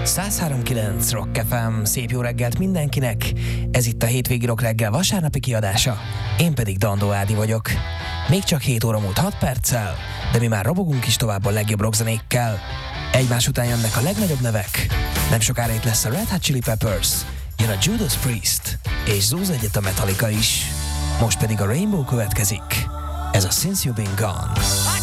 103.9 Rock FM, szép jó reggelt mindenkinek! Ez itt a hétvégi Rock reggel vasárnapi kiadása, én pedig Dandó Ádi vagyok. Még csak 7 óra múlt 6 perccel, de mi már robogunk is tovább a legjobb rockzenékkel. Egymás után jönnek a legnagyobb nevek, nem sokára itt lesz a Red Hot Chili Peppers, jön a Judas Priest, és zúz egyet a Metallica is. Most pedig a Rainbow következik, ez a Since You've Been Gone.